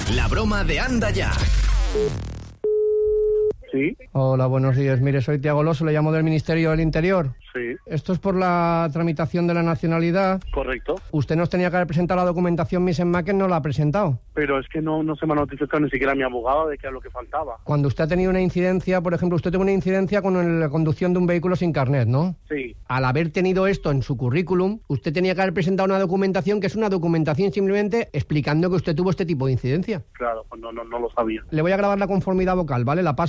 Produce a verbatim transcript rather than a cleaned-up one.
La broma de Anda Ya. Sí. Hola, buenos días. Mire, soy Tiago Loso, le llamo del Ministerio del Interior. Sí. Esto es por la tramitación de la nacionalidad. Correcto. Usted nos tenía que haber presentado la documentación Misen-Macken, no la ha presentado. Pero es que no, no se me ha notificado ni siquiera a mi abogado de qué es lo que faltaba. Cuando usted ha tenido una incidencia, por ejemplo, usted tuvo una incidencia con el- la conducción de un vehículo sin carnet, ¿no? Sí. Al haber tenido esto en su currículum, usted tenía que haber presentado una documentación que es una documentación simplemente explicando que usted tuvo este tipo de incidencia. Claro, pues no, no, no lo sabía. Le voy a grabar la conformidad vocal, ¿vale? La paso